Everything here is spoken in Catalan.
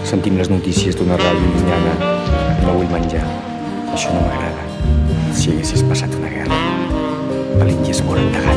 sentint les notícies d'una ràdio llunyana. No vull menjar. Això no m'agrada. Si haguessis passat una guerra, a l'Índia es moren de gana.